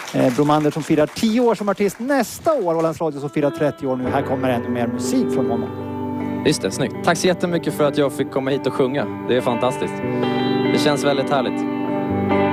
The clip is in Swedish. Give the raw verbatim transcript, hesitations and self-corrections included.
Eh, Bromander som firar tio år som artist nästa år. Ålands Radio som firar trettio år nu. Här kommer ännu mer musik från honom. Just det, snyggt. Tack så jättemycket för att jag fick komma hit och sjunga. Det är fantastiskt. Det känns väldigt härligt.